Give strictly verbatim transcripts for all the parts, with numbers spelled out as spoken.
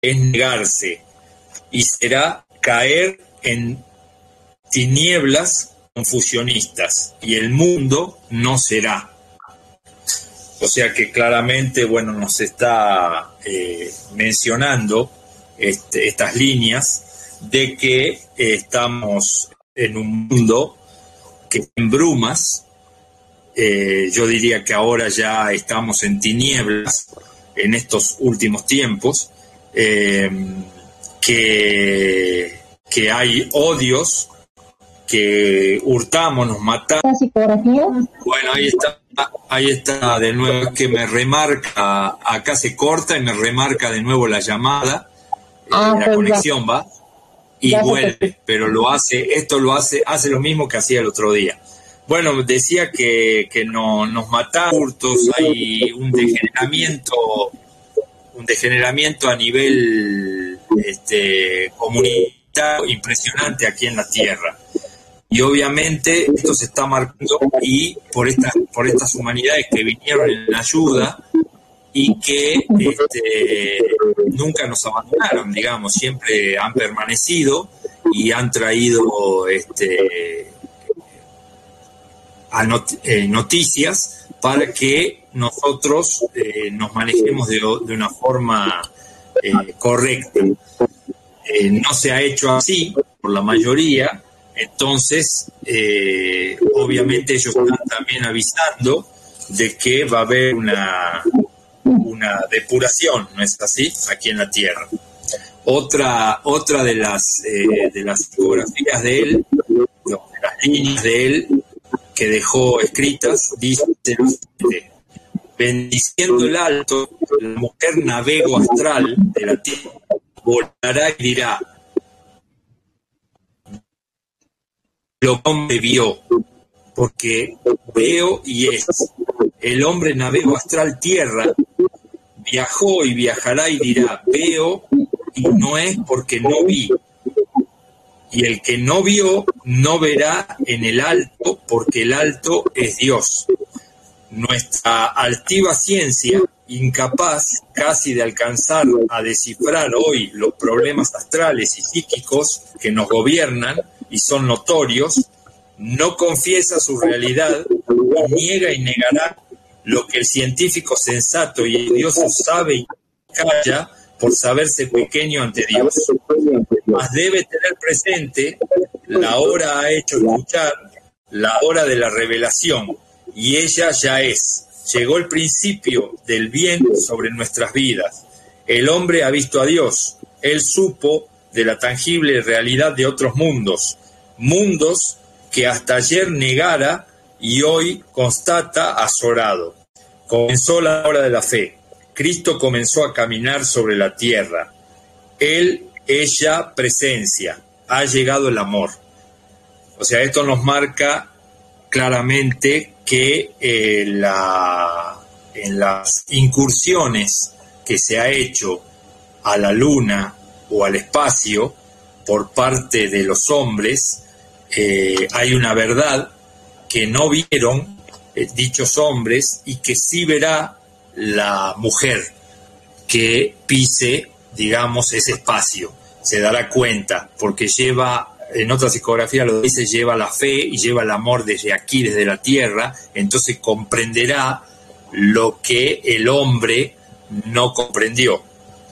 es negarse y será caer en tinieblas confusionistas y el mundo no será. O sea que claramente, bueno, nos está eh, mencionando este, estas líneas de que eh, estamos en un mundo que en brumas, eh, yo diría que ahora ya estamos en tinieblas en estos últimos tiempos, eh, que, que hay odios, que hurtamos, nos matamos. Bueno, ahí está. Ahí está de nuevo, es que me remarca, acá se corta y me remarca de nuevo la llamada, ah, eh, la conexión va y ya vuelve, pero lo hace, esto lo hace, hace lo mismo que hacía el otro día. Bueno, decía que, que no, nos matan hurtos, hay un degeneramiento, un degeneramiento a nivel este, comunitario impresionante aquí en la Tierra. Y obviamente esto se está marcando y por estas por estas humanidades que vinieron en ayuda y que este, nunca nos abandonaron, digamos, siempre han permanecido y han traído este, a not, eh, noticias para que nosotros eh, nos manejemos de, de una forma eh, correcta. Eh, no se ha hecho así por la mayoría. Entonces, eh, obviamente ellos están también avisando de que va a haber una, una depuración, ¿no es así?, aquí en la Tierra. Otra, otra de las eh, de las fotografías de él, de las líneas de él que dejó escritas, dice: bendiciendo el alto, la mujer navego astral de la Tierra volará y dirá: lo que el hombre vio, porque veo y es. El hombre navegó astral tierra, viajó y viajará y dirá: veo y no es porque no vi. Y el que no vio, no verá en el alto, porque el alto es Dios. Nuestra altiva ciencia, incapaz casi de alcanzar a descifrar hoy los problemas astrales y psíquicos que nos gobiernan, y son notorios, no confiesa su realidad, y niega y negará lo que el científico sensato y el Dios sabe y calla por saberse pequeño ante Dios. Mas debe tener presente, la hora ha hecho escuchar, la hora de la revelación, y ella ya es. Llegó el principio del bien sobre nuestras vidas. El hombre ha visto a Dios, él supo de la tangible realidad de otros mundos, mundos que hasta ayer negara y hoy constata azorado. Comenzó la hora de la fe. Cristo comenzó a caminar sobre la tierra. Él es ya presencia. Ha llegado el amor. O sea, esto nos marca claramente que eh, la, en las incursiones que se ha hecho a la luna o al espacio por parte de los hombres, eh, hay una verdad que no vieron eh, dichos hombres y que sí verá la mujer que pise, digamos, ese espacio. Se dará cuenta, porque lleva, en otra psicografía lo dice, lleva la fe y lleva el amor desde aquí, desde la tierra, entonces comprenderá lo que el hombre no comprendió.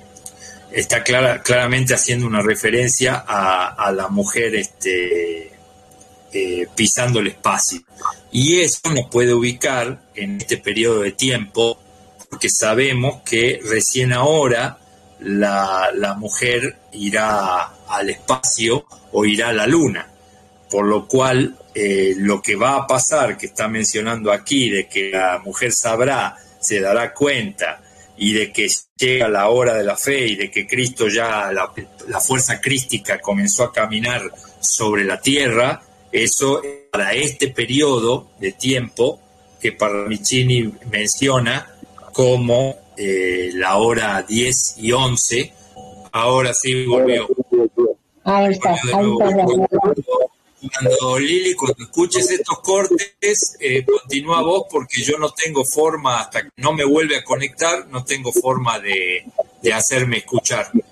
Está clara, claramente haciendo una referencia a, a la mujer este, eh, pisando el espacio. Y eso nos puede ubicar en este periodo de tiempo, porque sabemos que recién ahora la, la mujer irá al espacio o irá a la luna, por lo cual eh, lo que va a pasar, que está mencionando aquí, de que la mujer sabrá, se dará cuenta, y de que llega la hora de la fe y de que Cristo ya, la, la fuerza crística comenzó a caminar sobre la tierra, eso para este periodo de tiempo que Parravicini menciona como eh, la hora diez y once, ahora sí volvió. Ahí está, ahí está. Cuando Lili, cuando escuches estos cortes, eh, continúa vos, porque yo no tengo forma, hasta que no me vuelve a conectar, no tengo forma de, de hacerme escuchar.